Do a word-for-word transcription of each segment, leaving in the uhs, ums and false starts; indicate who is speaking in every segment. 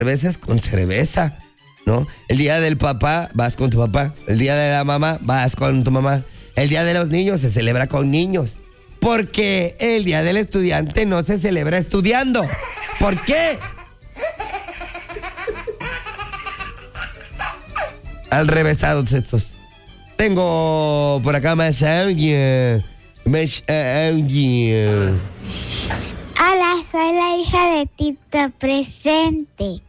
Speaker 1: cervezas con cerveza, ¿no? El día del papá, vas con tu papá. El día de la mamá, vas con tu mamá. El día de los niños se celebra con niños. Porque el día del estudiante no se celebra estudiando. ¿Por qué? Al revésados estos. Tengo por acá más audio. Más audio.
Speaker 2: Hola, soy la hija de Tito Presente.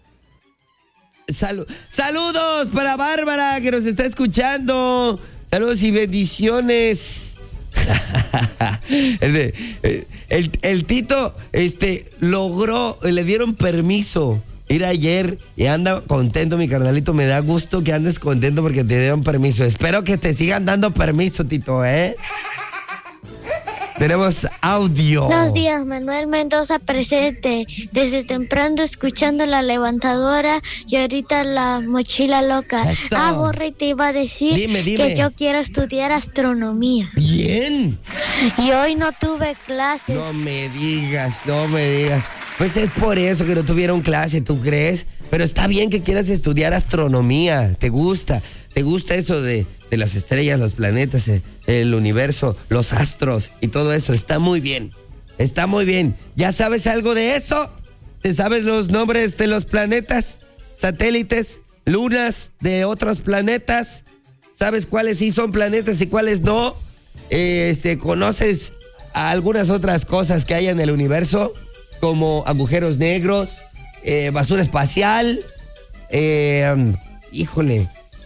Speaker 1: Salu- Saludos para Bárbara que nos está escuchando. Saludos y bendiciones. el, de, el, el Tito este, logró, le dieron permiso ir ayer y anda contento, mi carnalito. Me da gusto que andes contento porque te dieron permiso. Espero que te sigan dando permiso, Tito, ¿eh? Tenemos audio.
Speaker 2: Buenos días, Manuel Mendoza presente. Desde temprano escuchando la levantadora y ahorita la mochila loca.
Speaker 1: Eso.
Speaker 2: Ah, Borre, te iba a decir
Speaker 1: Dime, dime.
Speaker 2: que yo quiero estudiar astronomía.
Speaker 1: Bien.
Speaker 2: Y hoy no tuve clases.
Speaker 1: No me digas, no me digas. Pues es por eso que no tuvieron clase, ¿tú crees? Pero está bien que quieras estudiar astronomía. ¿Te gusta? ¿Te gusta eso de, de las estrellas, los planetas, el, el universo, los astros y todo eso? Está muy bien. Está muy bien. ¿Ya sabes algo de eso? ¿Te sabes los nombres de los planetas, satélites, lunas de otros planetas? ¿Sabes cuáles sí son planetas y cuáles no? Eh, este, ¿conoces algunas otras cosas que hay en el universo? Como agujeros negros, eh, basura espacial, eh, um, híjole,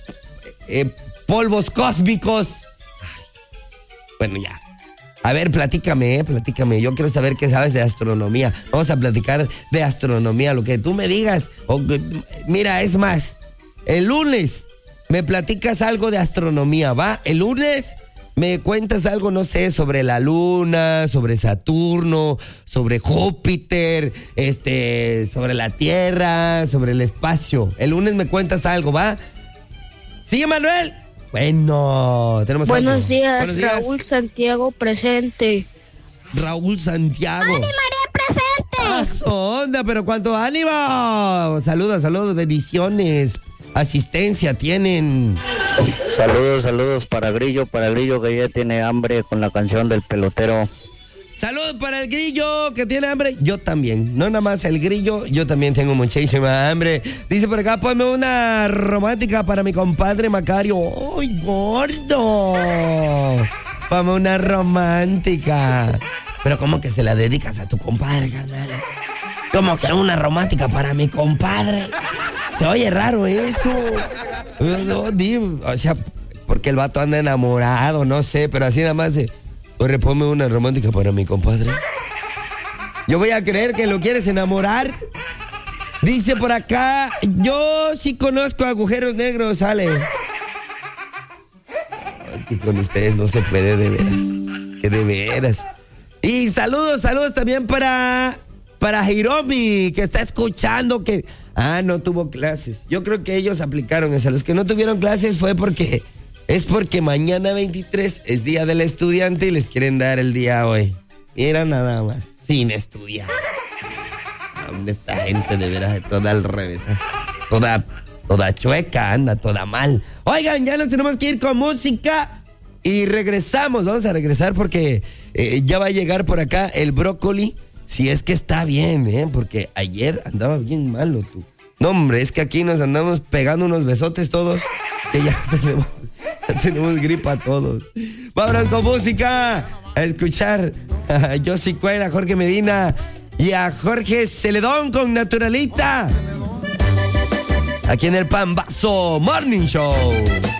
Speaker 1: eh, polvos cósmicos. Ay, bueno, ya. A ver, platícame, eh, platícame. Yo quiero saber qué sabes de astronomía. Vamos a platicar de astronomía, lo que tú me digas. O, mira, es más, el lunes me platicas algo de astronomía, ¿va? El lunes me cuentas algo, no sé, sobre la luna, sobre Saturno, sobre Júpiter, este, sobre la Tierra, sobre el espacio. El lunes me cuentas algo, ¿va? ¿Sigue, Manuel? Bueno, tenemos
Speaker 3: Buenos
Speaker 1: algo.
Speaker 3: días,
Speaker 1: Buenos días,
Speaker 3: Raúl Santiago presente.
Speaker 1: Raúl Santiago.
Speaker 2: ¡Ani María presente!
Speaker 1: ¡Ah, su onda! ¡Pero cuánto ánimo! Saludos, saludos, bendiciones. Asistencia tienen.
Speaker 4: Saludos, saludos para Grillo, para el Grillo que ya tiene hambre con la canción del pelotero.
Speaker 1: Saludos para el Grillo que tiene hambre. Yo también, no nada más el Grillo, yo también tengo muchísima hambre. Dice por acá, ponme una romántica para mi compadre Macario. ¡Ay, gordo! Ponme una romántica. Pero ¿cómo que se la dedicas a tu compadre, carnal? ¿Cómo que una romántica para mi compadre? Se oye raro eso. No, digo, o sea, porque el vato anda enamorado, no sé, pero así nada más de, oye, ponme una romántica para mi compadre. Yo voy a creer que lo quieres enamorar. Dice por acá, yo sí conozco agujeros negros, Ale. No, es que con ustedes no se puede, de veras. Que de veras. Y saludos, saludos también para... Para Hiromi, que está escuchando que... Ah, no tuvo clases. Yo creo que ellos aplicaron eso. Los que no tuvieron clases fue porque... Es porque mañana veintitrés es día del estudiante y les quieren dar el día hoy. Mira nada más, sin estudiar. ¿Dónde está gente de veras? Toda al revés. ¿Eh? Toda, toda chueca, anda, toda mal. Oigan, ya nos tenemos que ir con música y regresamos. Vamos a regresar porque eh, ya va a llegar por acá el brócoli. Si es que está bien, ¿eh? Porque ayer andaba bien malo tú. No, hombre, es que aquí nos andamos pegando unos besotes todos. Que ya tenemos, ya tenemos gripa todos. Vámonos con música. A escuchar a Yossi Cuera, a Jorge Medina y a Jorge Celedón con Naturalita. Aquí en el Pambazo Morning Show.